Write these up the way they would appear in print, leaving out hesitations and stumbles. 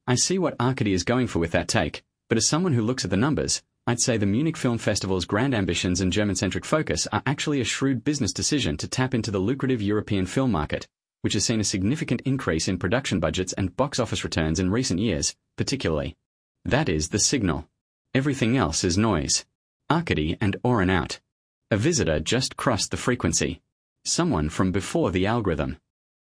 I see what Arcady is going for with that take, but as someone who looks at the numbers, I'd say the Munich Film Festival's grand ambitions and German-centric focus are actually a shrewd business decision to tap into the lucrative European film market, which has seen a significant increase in production budgets and box office returns in recent years, particularly. That is the signal. Everything else is noise. Arcady and Oren out. A visitor just crossed the frequency. Someone from before the algorithm.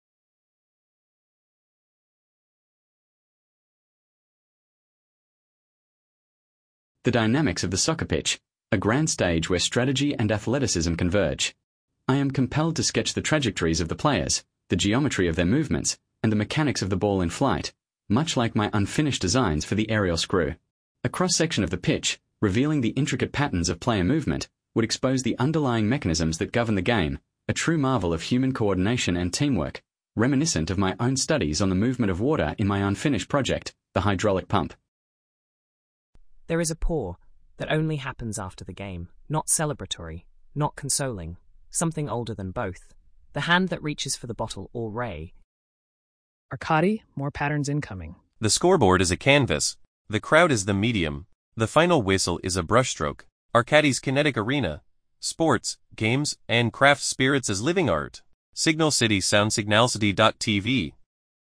The dynamics of the soccer pitch, a grand stage where strategy and athleticism converge. I am compelled to sketch the trajectories of the players, the geometry of their movements, and the mechanics of the ball in flight, much like my unfinished designs for the aerial screw. A cross-section of the pitch, revealing the intricate patterns of player movement, would expose the underlying mechanisms that govern the game, a true marvel of human coordination and teamwork, reminiscent of my own studies on the movement of water in my unfinished project, the hydraulic pump. There is a pour that only happens after the game, not celebratory, not consoling, something older than both. The hand that reaches for the bottle or ray. Arcady, more patterns incoming. The scoreboard is a canvas. The crowd is the medium. The final whistle is a brushstroke. Arcady's kinetic arena. Sports, games, and craft spirits as living art. Signal City Sound Signalcity.tv.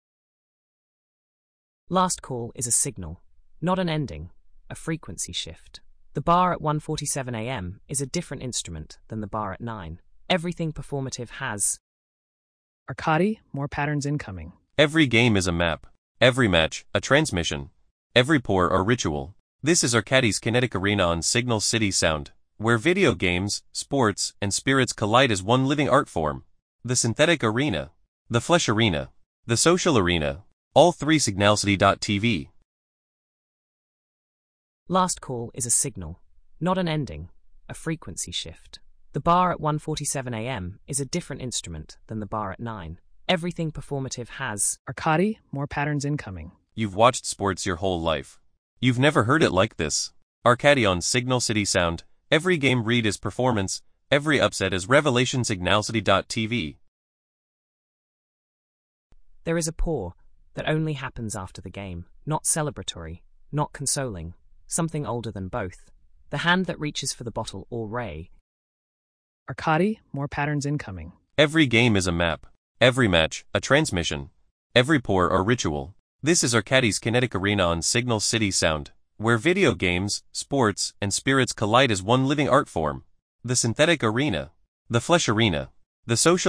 Last call is a signal, not an ending, a frequency shift. The bar at 1:47 a.m. is a different instrument than the bar at 9. Everything performative has. Arcady, more patterns incoming. Every game is a map. Every match, a transmission. Every pour, a ritual. This is Arcady's kinetic arena on Signal City Sound, where video games, sports, and spirits collide as one living art form. The synthetic arena. The flesh arena. The social arena. All three Signalcity.tv. Last call is a signal, not an ending, a frequency shift. The bar at 1:47 a.m. is a different instrument than the bar at 9. Everything performative has. Arcady, more patterns incoming. You've watched sports your whole life. You've never heard it like this. Arcady on Signal City Sound. Every game read is performance. Every upset is revelation. Signalcity.tv. There is a pour that only happens after the game, not celebratory, not consoling, something older than both. The hand that reaches for the bottle or ray. Arcady, more patterns incoming. Every game is a map. Every match, a transmission. Every pour, a ritual. This is Arcady's kinetic arena on Signal City Sound, where video games, sports, and spirits collide as one living art form. The synthetic arena. The flesh arena. The social